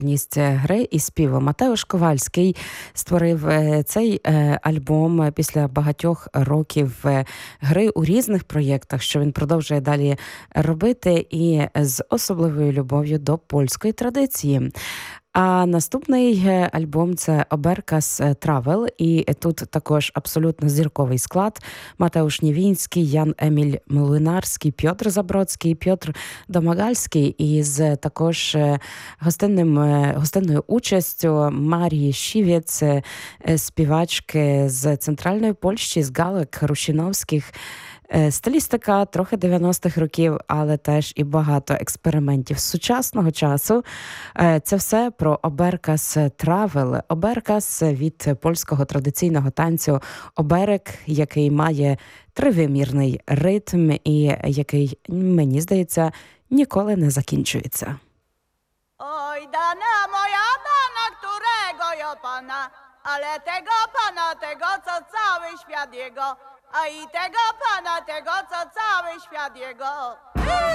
гри і співу. Матеуш Ковальський створив цей альбом після багатьох років гри у різних проєктах, що він продовжує далі робити, і з особливою любов'ю до польської традиції. А наступний альбом – це «Оберкас Травел», і тут також абсолютно зірковий склад: Матеуш Нівінський, Ян Еміль Млинарський, Пьотр Забродський, Пьотр Домагальський, і з також гостинною участю Марії Шівець, співачки з Центральної Польщі, з Галек Рушіновських. Стилістика трохи 90-х років, але теж і багато експериментів з сучасного часу. Це все про «Оберкас Травел». Оберкас від польського традиційного танцю оберек, який має тривимірний ритм і який, мені здається, ніколи не закінчується. Oj, dana moja, dana którego ja pana, ale tego, co cały świat jego, a i tego pana, tego, co cały świat jego.